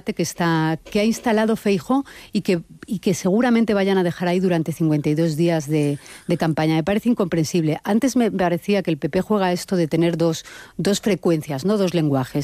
debate que ha instalado Feijóo y que seguramente vayan a dejar ahí durante 52 días de campaña. Me parece incomprensible. Antes me parecía que el PP juega esto de tener dos frecuencias, no dos lenguajes.